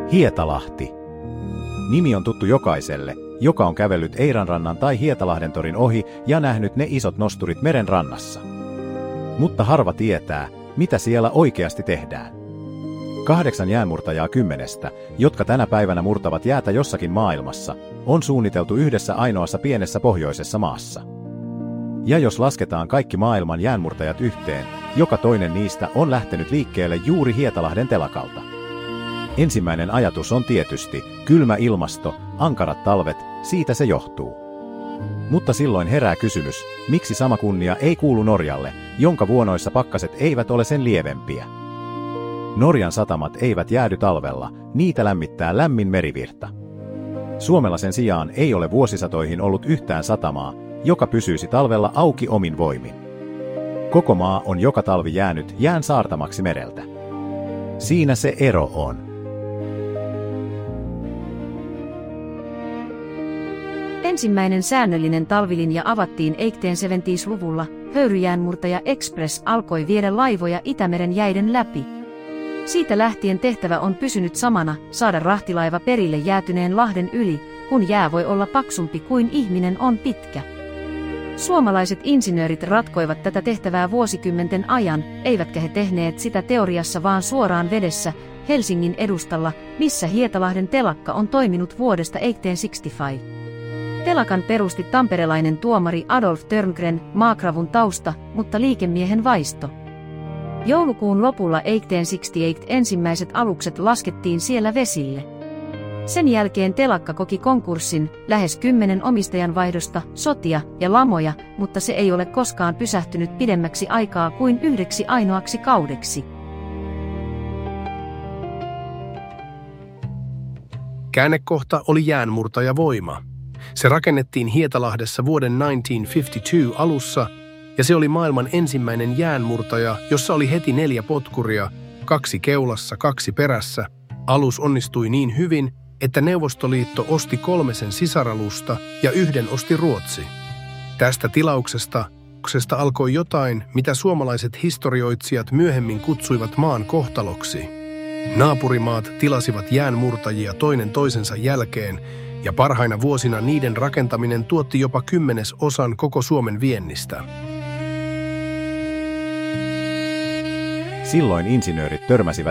Hietalahti. Nimi on tuttu jokaiselle, joka on kävellyt Eiranrannan tai Hietalahden torin ohi ja nähnyt ne isot nosturit meren rannassa. Mutta harva tietää, mitä siellä oikeasti tehdään. 8 jäänmurtajaa 10, jotka tänä päivänä murtavat jäätä jossakin maailmassa, on suunniteltu yhdessä ainoassa pienessä pohjoisessa maassa. Ja jos lasketaan kaikki maailman jäänmurtajat yhteen, joka toinen niistä on lähtenyt liikkeelle juuri Hietalahden telakalta. Ensimmäinen ajatus on tietysti kylmä ilmasto, ankarat talvet, siitä se johtuu. Mutta silloin herää kysymys, miksi sama kunnia ei kuulu Norjalle, jonka vuonoissa pakkaset eivät ole sen lievempiä. Norjan satamat eivät jäädy talvella, niitä lämmittää lämmin merivirta. Suomella sen sijaan ei ole vuosisatoihin ollut yhtään satamaa, joka pysyisi talvella auki omin voimin. Koko maa on joka talvi jäänyt jään saartamaksi mereltä. Siinä se ero on. Ensimmäinen säännöllinen talvilinja avattiin 1870-luvulla. Höyryjäänmurtaja Express alkoi viedä laivoja Itämeren jäiden läpi. Siitä lähtien tehtävä on pysynyt samana, saada rahtilaiva perille jäätyneen lahden yli, kun jää voi olla paksumpi kuin ihminen on pitkä. Suomalaiset insinöörit ratkoivat tätä tehtävää vuosikymmenten ajan, eivätkä he tehneet sitä teoriassa vaan suoraan vedessä, Helsingin edustalla, missä Hietalahden telakka on toiminut vuodesta 1865. Telakan perusti tamperelainen tuomari Adolf Törngren, maakravun tausta, mutta liikemiehen vaisto. Joulukuun lopulla 1868 ensimmäiset alukset laskettiin siellä vesille. Sen jälkeen telakka koki konkurssin, lähes 10 omistajan vaihdosta, sotia ja lamoja, mutta se ei ole koskaan pysähtynyt pidemmäksi aikaa kuin 1 ainoaksi kaudeksi. Käännekohta oli jäänmurtaja Voima. Se rakennettiin Hietalahdessa vuoden 1952 alussa, ja se oli maailman ensimmäinen jäänmurtaja, jossa oli heti 4 potkuria, 2 keulassa, 2 perässä. Alus onnistui niin hyvin, että Neuvostoliitto osti 3 sen sisaralusta ja 1 osti Ruotsi. Tästä tilauksesta alkoi jotain, mitä suomalaiset historioitsijat myöhemmin kutsuivat maan kohtaloksi. Naapurimaat tilasivat jäänmurtajia toinen toisensa jälkeen, ja parhaina vuosina niiden rakentaminen tuotti jopa 10% koko Suomen viennistä. Silloin insinöörit törmäsivät